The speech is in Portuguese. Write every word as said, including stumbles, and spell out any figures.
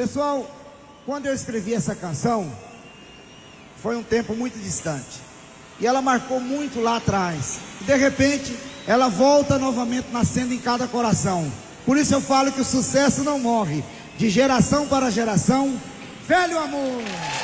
Pessoal, quando eu escrevi essa canção, foi um tempo muito distante. E ela marcou muito lá atrás. E de repente, ela volta novamente nascendo em cada coração. Por isso eu falo que o sucesso não morre. De geração para geração, velho amor.